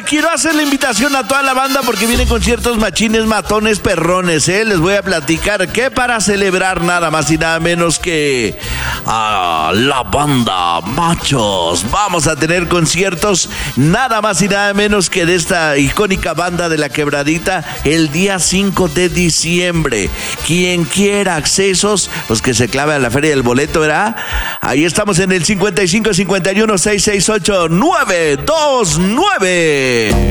quiero hacer la invitación a toda la banda porque vienen conciertos machines, matones, perrones, Les voy a platicar que para celebrar nada más y nada menos que a la banda Machos. Vamos a tener conciertos nada más y nada menos que de esta icónica banda de la Quebradita el día 5 de diciembre. Quien quiera accesos, pues que se clave a la Feria del Boleto, ¿verdad? Ahí estamos en el 55 51 668 929.